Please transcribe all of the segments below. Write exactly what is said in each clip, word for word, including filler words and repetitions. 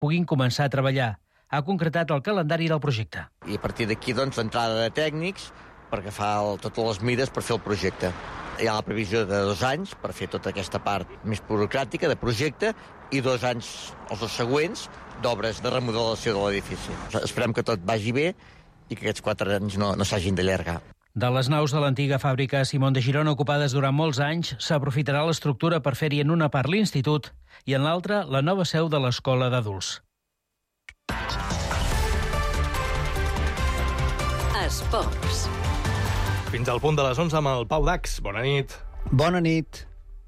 puguin començar a treballar. Ha concretat el calendari del projecte. I a partir d'aquí, doncs, l'entrada de tècnics perquè fa el, totes les mides per fer el projecte. Hi ha la previsió de dos anys per fer tota aquesta part més burocràtica de projecte i dos anys, els dos següents, d'obres de remodelació de l'edifici. Esperem que tot vagi bé i que aquests quatre anys no, no s'hagin d'allargar. De les naus de l'antiga fàbrica Simón de Girona ocupades durant molts anys, s'aprofitarà l'estructura per fer-hi en una part l'institut i en l'altra la nova seu de l'escola d'adults. Esports. Fins al punt de les onze amb el Pau Dax. Bona nit. Bona nit.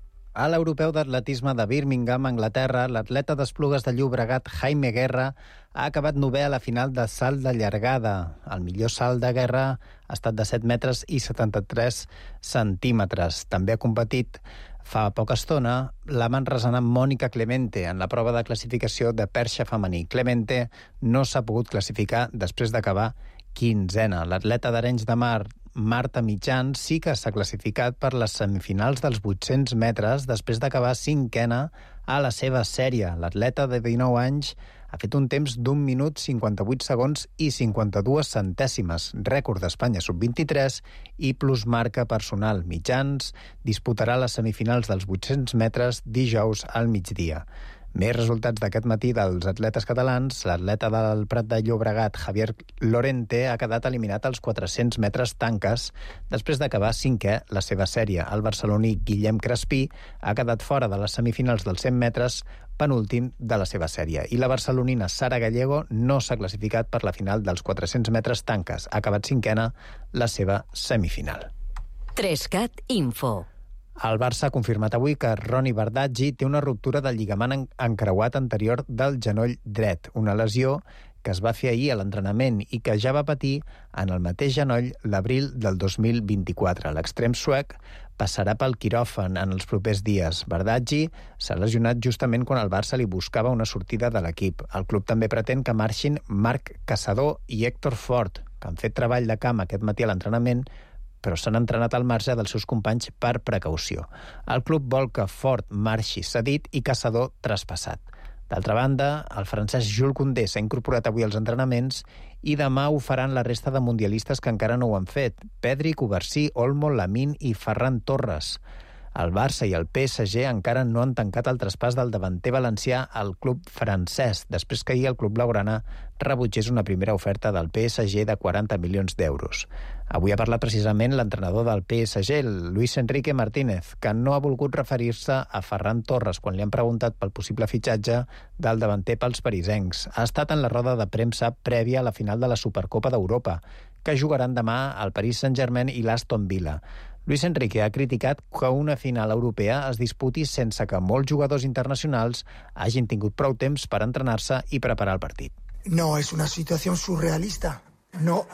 A l'europeu d'atletisme de Birmingham, Anglaterra, l'atleta d'Esplugues de Llobregat, Jaime Guerra, ha acabat novè a la final de salt de llargada. El millor salt de Guerra ha estat de set metres i setanta-tres centímetres. També ha competit fa poca estona la manresana Mònica Clemente en la prova de classificació de perxa femení. Clemente no s'ha pogut classificar després d'acabar quinzena. L'atleta d'Arenys de Mar, Marta Mitjans, sí que s'ha classificat per les semifinals dels vuit-cents metres després d'acabar cinquena a la seva sèrie. L'atleta de dinou anys ha fet un temps d'un minut cinquanta-vuit segons i cinquanta-dues centèsimes, rècord d'Espanya sub vint-i-tres i plusmarca personal. Mitjans disputarà les semifinals dels vuit-cents metres dijous al migdia. Més resultats d'aquest matí dels atletes catalans. L'atleta del Prat de Llobregat, Javier Lorente, ha quedat eliminat als quatre-cents metres tanques després d'acabar cinquè la seva sèrie. El barceloní Guillem Crespí ha quedat fora de les semifinals dels cent metres, penúltim de la seva sèrie. I la barcelonina Sara Gallego no s'ha classificat per la final dels quatre-cents metres tanques. Ha acabat cinquena la seva semifinal. Trescat Info. El Barça ha confirmat avui que Roni Bardaggi té una ruptura del lligament encreuat anterior del genoll dret, una lesió que es va fer ahir a l'entrenament i que ja va patir en el mateix genoll l'abril del dos mil vint-i-quatre. L'extrem suec passarà pel quiròfan en els propers dies. Bardaggi s'ha lesionat justament quan el Barça li buscava una sortida de l'equip. El club també pretén que marxin Marc Caçador i Héctor Fort, que han fet treball de camp aquest matí a l'entrenament, però s'han entrenat al marge dels seus companys per precaució. El club vol que Fort marxi cedit i Caçador traspassat. D'altra banda, el francès Jules Koundé s'ha incorporat avui als entrenaments i demà ho faran la resta de mundialistes que encara no ho han fet: Pedri, Covarsí, Olmo, Lamine i Ferran Torres. El Barça i el P S G encara no han tancat el traspàs del davanter valencià al club francès, després que ahir el club blaugrana rebutgés una primera oferta del P S G de quaranta milions d'euros. Avui ha parlat precisament l'entrenador del P S G, Luis Enrique Martínez, que no ha volgut referir-se a Ferran Torres quan li han preguntat pel possible fitxatge del davanter pels parisencs. Ha estat en la roda de premsa prèvia a la final de la Supercopa d'Europa, que jugaran demà al Paris Saint-Germain i l'Aston Villa. Luis Enrique ha criticat que una final europea es disputi sense que molts jugadors internacionals hagin tingut prou temps per entrenar-se i preparar el partit. No, es una situación surrealista. No,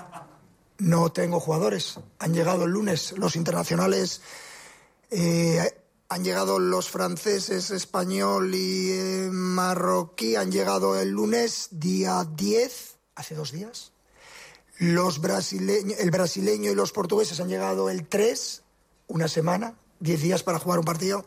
no tengo jugadores. Han llegado el lunes los internacionales, eh, han llegado los franceses, español y eh, marroquí, han llegado el lunes, día diez, hace dos días. Los brasileños, el brasileño y los portugueses han llegado el tres, una semana, diez días para jugar un partido.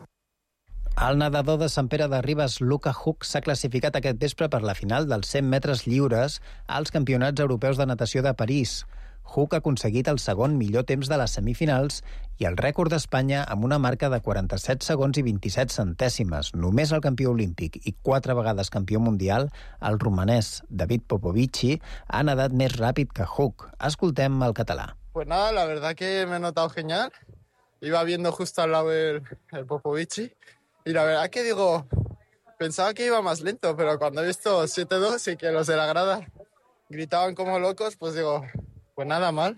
El nedador de Sant Pere de Ribes, Luca Huck, s'ha classificat aquest vespre per la final dels cent metres lliures als Campionats Europeus de Natació de París. Huck ha aconseguit el segon millor temps de les semifinals i el rècord d'Espanya amb una marca de quaranta-set segons i vint-i-set centèsimes. Només el campió olímpic i quatre vegades campió mundial, el romanès David Popovici, ha nedat més ràpid que Huck. Escoltem el català. Pues nada, la verdad que me he notado genial. Iba viendo justo al lado el, el Popovici y la verdad que digo, pensaba que iba más lento, pero cuando he visto siete dos y que los de la grada gritaban como locos, pues digo, pues nada mal.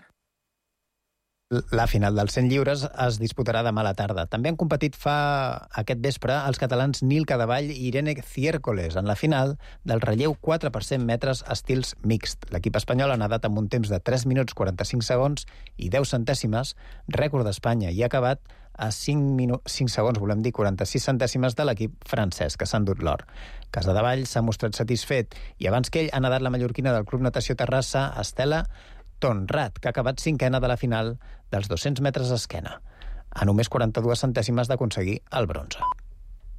La final dels cent lliures es disputarà demà a la tarda. També han competit fa aquest vespre els catalans Nil Cadevall i Irene Ciércoles en la final del relleu quatre per cent metres estils mixt. L'equip espanyol ha nedat amb un temps de tres minuts quaranta-cinc segons i deu centèsimes, rècord d'Espanya, i ha acabat a cinc, minu... cinc segons, volem dir quaranta-sis centèsimes de l'equip francès, que s'ha endut l'or. Casadevall s'ha mostrat satisfet i abans que ell ha nedat la mallorquina del Club Natació Terrassa, Estela Tonrat, que ha acabat cinquena de la final dels dos-cents metres esquena, a només quaranta-dues centèsimes d'aconseguir el bronze.